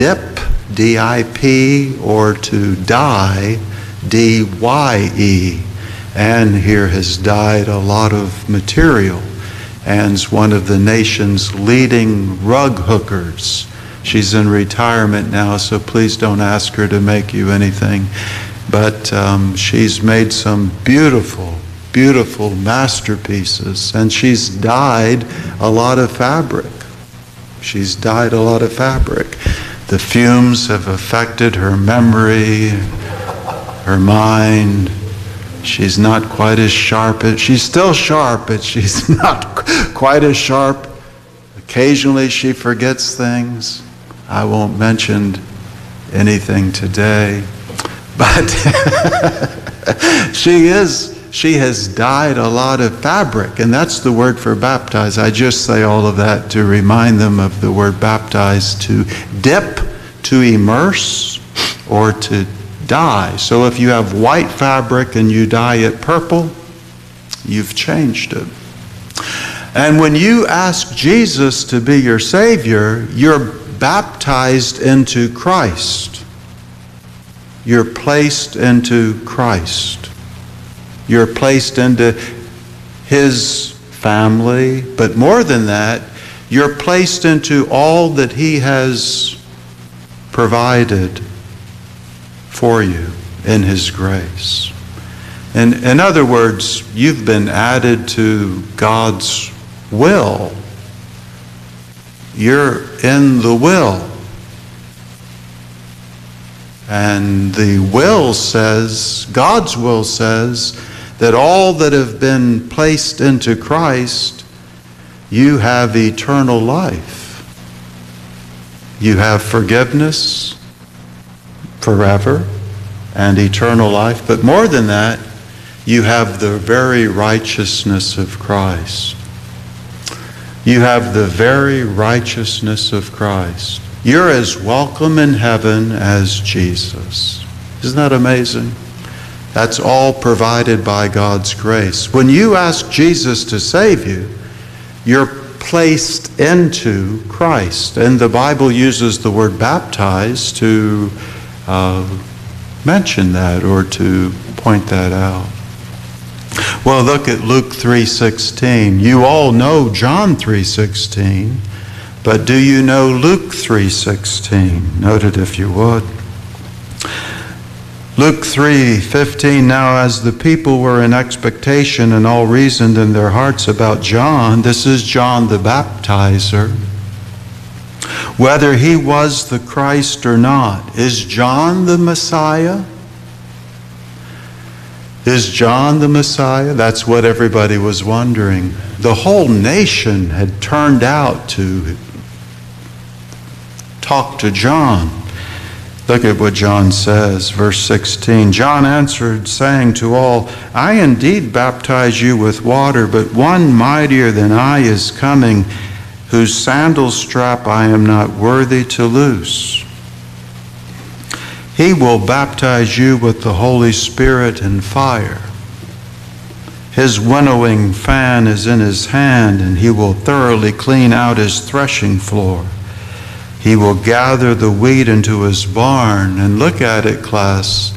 dip, D-I-P, or to dye, D-Y-E. Anne here has dyed a lot of material. Anne's one of the nation's leading rug hookers. She's in retirement now, so please don't ask her to make you anything. But she's made some beautiful, beautiful masterpieces, and she's dyed a lot of fabric. She's dyed a lot of fabric. The fumes have affected her memory, her mind. She's not quite as sharp. She's still sharp, but she's not quite as sharp. Occasionally she forgets things. I won't mention anything today. But she has dyed a lot of fabric, and that's the word for baptize. I just say all of that to remind them of the word baptize, to dip, to immerse, or to dye. So if you have white fabric and you dye it purple, you've changed it. And when you ask Jesus to be your Savior, you're baptized into Christ. You're placed into Christ. You're placed into His family, but more than that, you're placed into all that He has provided for you in His grace. And in other words, you've been added to God's will. You're in the will. And the will says, God's will says, that all that have been placed into Christ, you have eternal life. You have forgiveness forever and eternal life. But more than that, you have the very righteousness of Christ. You have the very righteousness of Christ. You're as welcome in heaven as Jesus. Isn't that amazing? That's all provided by God's grace. When you ask Jesus to save you, you're placed into Christ. And the Bible uses the word baptize to mention that or to point that out. Well, look at Luke 3:16. You all know John 3:16, but do you know Luke 3:16? Note it if you would. Luke 3:15, now as the people were in expectation and all reasoned in their hearts about John, this is John the Baptizer, whether he was the Christ or not. Is John the Messiah? Is John the Messiah? That's what everybody was wondering. The whole nation had turned out to talk to John. Look at what John says, verse 16. John answered, saying to all, I indeed baptize you with water, but one mightier than I is coming, whose sandal strap I am not worthy to loose. He will baptize you with the Holy Spirit and fire. His winnowing fan is in his hand, and he will thoroughly clean out his threshing floor. He will gather the wheat into his barn, and look at it, class,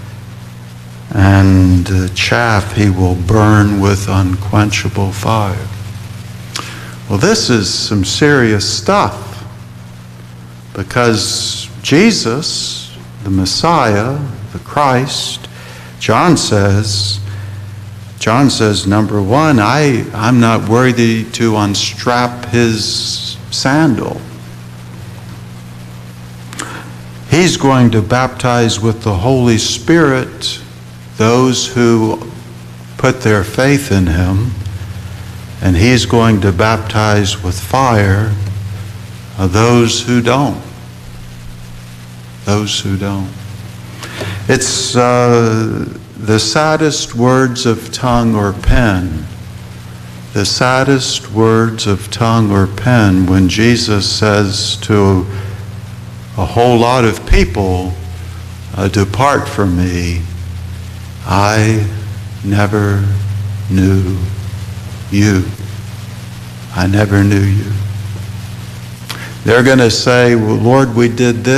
and the chaff he will burn with unquenchable fire. Well, this is some serious stuff, because Jesus, the Messiah, the Christ, John says, number one, I'm not worthy to unstrap his sandal. He's going to baptize with the Holy Spirit those who put their faith in him, and he's going to baptize with fire those who don't. Those who don't. It's the saddest words of tongue or pen. The saddest words of tongue or pen when Jesus says to a whole lot of people, depart from me, I never knew you. I never knew you. They're going to say, well, Lord, we did this.